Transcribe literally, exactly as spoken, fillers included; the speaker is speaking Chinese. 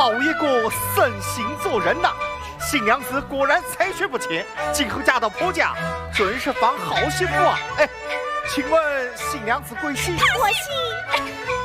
好一个圣心做人呐！新娘子果然才学不浅，今后嫁到婆家，准是房好媳妇啊！哎，请问新娘子贵姓？ 我姓。